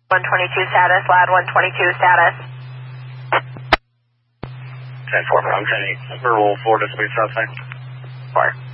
122 status, LAD 122 status. 10-4, I'm 10-8. Number 4 to speed south side. 4.